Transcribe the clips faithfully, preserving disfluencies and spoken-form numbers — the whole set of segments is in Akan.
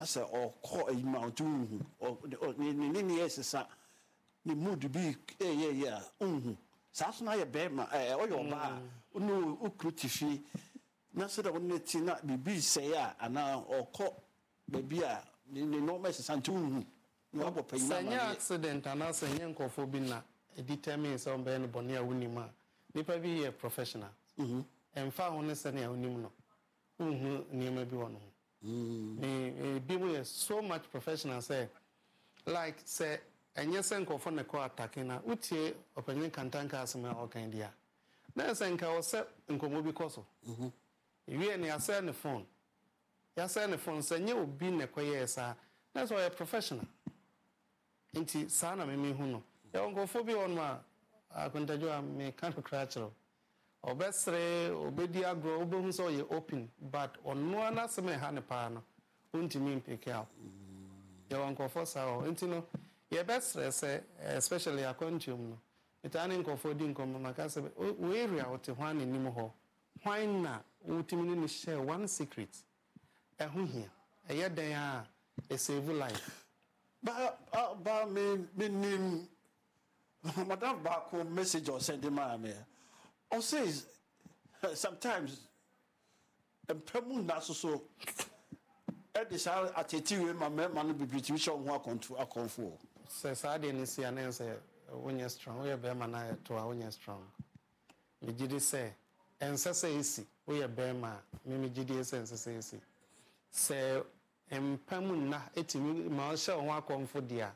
asa o ko amount unhu o ni ni ni esesa ni mood bi eh yeah yeah unhu sa so na ye be ma eh o yo ba no ukrutifi na so da won ti na bibi say a ana o ko baby a ni no me esesa unhu no abo pay na sanya accident ana sanya nkofo bi na determine so be no bone a wonima nipa bi ye professional mhm emfa ho ne se na onim no mhm niam bi wono mm eh bi mo so much professional say like say enye se nkofo ne ko attacking na utie opanyin kantanka asema o kan dia na se nka o se nkomo bi koso mhm wi ne ase ne phone ya se ne phone se nye obi ne koye sa na so ye professional inti sana me me hu no ya nkofo bi on ma akontajo me kan cratural obesre obedi agro obehu so ye open but ono anaseme ha ne pa no untimi mpeke out ya nkofo sa o inti no ye besre se especially akontium no itani nkofo di nkomo makase we area wote hwan nim ho hwan na utimi ni share one secret ehu hia eye den a e save life ba ba me me nim madam ba ko message or send ma me or says sometimes empemu na so so e dey say ateti we ma me ma no bibiti show ho akonto akonfo se sa de ni si anen se wonya strong we be ma na to a wonya strong me gidi se ensese esi we be ma me me gidi se ensese esi se empemu na etimi ma show ho akonfo dia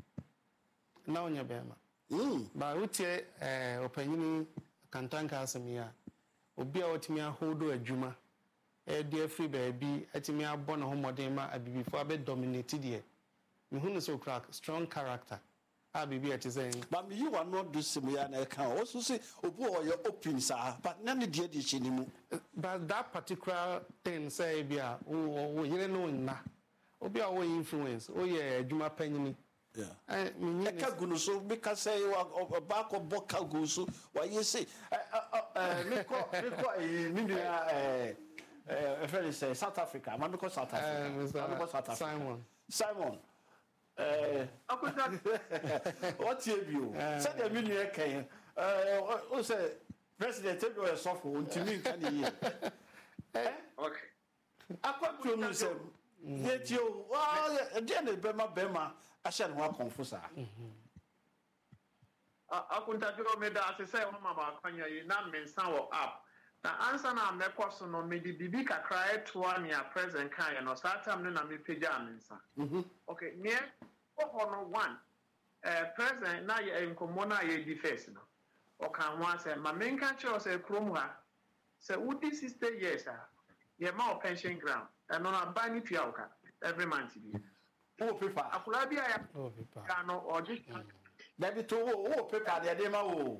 na wonya be ma mm ba utie eh opanyini kantanka asemia obi a otimi ahodo adwuma e de free baby etimi abọ na homoden ma abibifo abe dominate de me hu no so crack strong character abibi at saying but me you are not do semia na kan also say obu o ye open sa but na ne de de chinimu but that particular thing say bia o yire no na obi a wo influence o ye adwuma panyini yeah eh me ka gunu so because say back of boka gu so why you say eh me ko me ko me nua eh eh friend say South Africa man ko South Africa man ko South Africa Simon Simon eh akuta what you bio say the me nua kan eh o say president tell you yourself on timi kan yi eh okay akwantu no say yetio wa de na bema bema asha no akonfusa mhm akunta jo me da se say o mama akwanya yi na mensa wo app na answer na mekoso no me di bibi kakra eto ania present kan no satam no na me pagya mensa mhm okay me o hono one eh present na ye enkomo na ye di face no o kan ho ase ma menka che o se krom ha se udi sixty years ah ye ma pension ground and on a bani tuauka every month bi o paper akura bi aya o paper ka no oji baby to o paper de de ma wo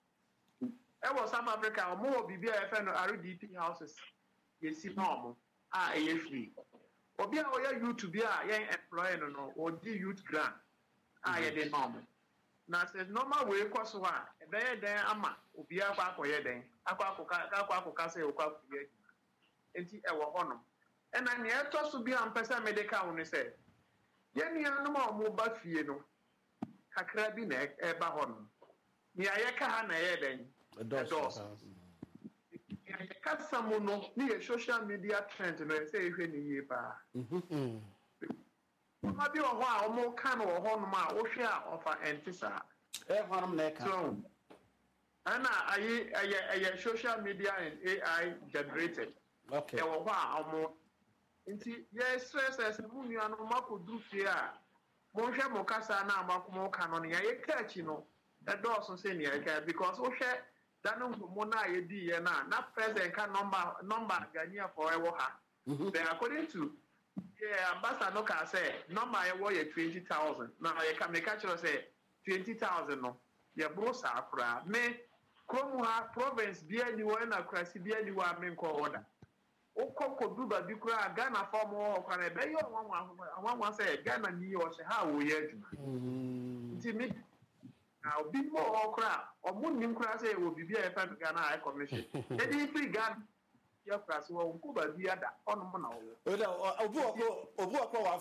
e was South Africa mo bibi a fe no R D P houses ye si no mo a e ye free obi a o ya YouTube a ye employ no no o di youth grant a ye de no mo na se normal way kwaso a e be ye den ama obi a kwa akoye den akwa akoka akwa akoka se okwa kuye enti e wo hono e na ne eto so bi ampesa medical woni se ye nua no ma mo ba fie no kakra bi na e ba hono ni ayeka ha na ye den dos ya kasa mo no ni social media trend no se ehwe ni ye ba mhm ma bi o ho a o mo kan o ho no ma o hwe a ofa entisa e honom na ka so ana ayi ayi social media and A I generated okay e wo ho a o mo nti ye stress as mu nua no makodu fie a mo hwe mo kasa na amakomo ka no ya ye ka chi no e do so se ni e ka because o hwe danu mo na ye di ye na na present ka number number Ghanaian for e wo ha then according to yeah ambassador no ka say number ye wo ye twenty thousand na ye ka me ka chiro say twenty thousand no ye bro sa akura me komu ha province bia ni wo na krasi bia ni wo amen ko order okoko duba bi kura Ghana form o kwa na be yo wanwa wanwa say Ghana ni o se ha wo ye aduma nti me na obi mo okra omo nim kura say wo bibia e fa Ghana high commission e di free Ghana ya kura so wo ko ba bi ada onu mo na wo obu okro obu okro